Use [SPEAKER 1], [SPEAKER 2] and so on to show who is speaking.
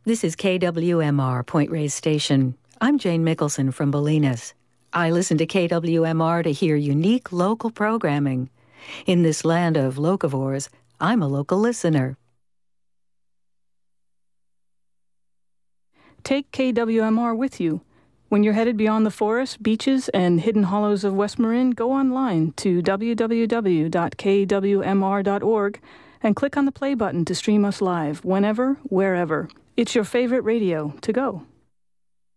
[SPEAKER 1] This is KWMR, Point Reyes Station. I'm Jane Mickelson from Bolinas. I listen to KWMR to hear unique local programming. In this land of locavores, I'm a local listener.
[SPEAKER 2] Take KWMR with you. When you're headed beyond the forests, beaches, and hidden hollows of West Marin, go online to www.kwmr.org and click on the play button to stream us live, whenever, wherever. It's your favorite radio to go.